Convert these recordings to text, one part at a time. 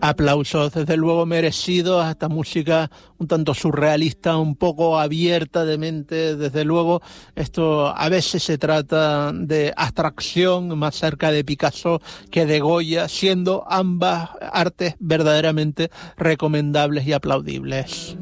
Aplausos desde luego merecidos a esta música un tanto surrealista, un poco abierta de mente. Desde luego esto a veces se trata de abstracción más cerca de Picasso que de Goya, siendo ambas artes verdaderamente recomendables y aplaudibles.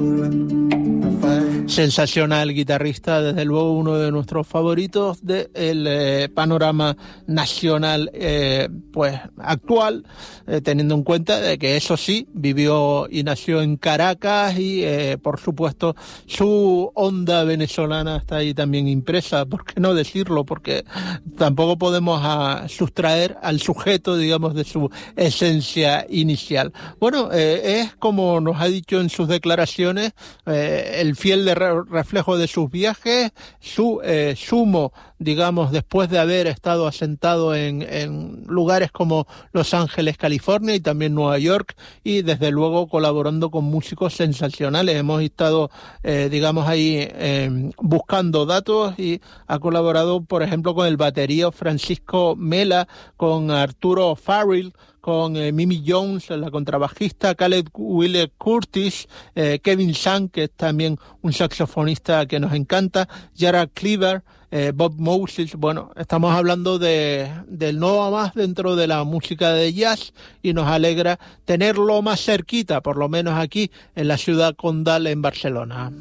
Sensacional guitarrista, desde luego uno de nuestros favoritos del panorama nacional pues actual, teniendo en cuenta de que eso sí, vivió y nació en Caracas y por supuesto su onda venezolana está ahí también impresa, ¿por qué no decirlo? Porque tampoco podemos sustraer al sujeto, digamos, de su esencia inicial. Bueno, es como nos ha dicho en sus declaraciones, el fiel reflejo de sus viajes, su sumo, digamos, después de haber estado asentado en lugares como Los Ángeles, California y también Nueva York, y desde luego colaborando con músicos sensacionales. Hemos estado, digamos, ahí buscando datos y ha colaborado, por ejemplo, con el batería Francisco Mela, con Arturo Farrell, con Mimi Jones, la contrabajista, Caleb Wille Curtis, Kevin Sang, que es también un saxofonista que nos encanta, Yara Cleaver, Bob Moses. Bueno, estamos hablando del no más dentro de la música de jazz y nos alegra tenerlo más cerquita, por lo menos aquí en la ciudad condal en Barcelona.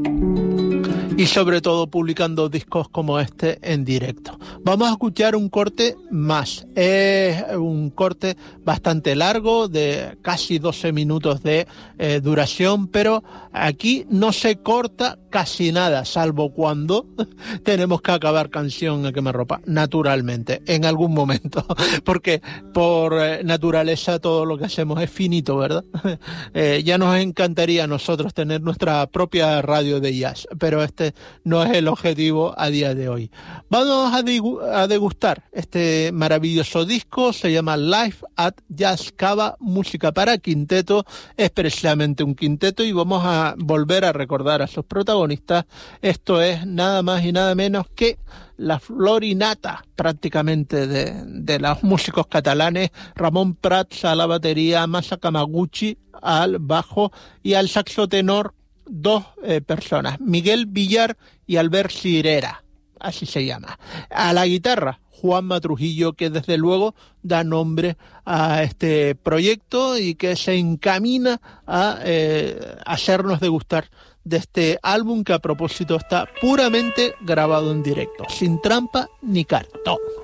Y sobre todo publicando discos como este en directo. Vamos a escuchar un corte más. Es un corte bastante largo, de casi 12 minutos de duración, pero aquí no se corta casi nada, salvo cuando tenemos que acabar canción a quemarropa, naturalmente, en algún momento, porque por naturaleza todo lo que hacemos es finito, ¿verdad? Ya nos encantaría a nosotros tener nuestra propia radio de jazz, pero este no es el objetivo a día de hoy. Vamos a degustar este maravilloso disco, se llama Live at Jazz Cava, música para quinteto, es precisamente un quinteto y vamos a volver a recordar a sus protagonistas. Esto es nada más y nada menos que la florinata prácticamente de los músicos catalanes, Ramon Prats a la batería, Masa Kamaguchi al bajo y al saxo tenor dos personas, Miguel Villar y Albert Cirera, así se llama. A la guitarra, Juanma Trujillo, que desde luego da nombre a este proyecto y que se encamina a hacernos degustar de este álbum que a propósito está puramente grabado en directo, sin trampa ni cartón.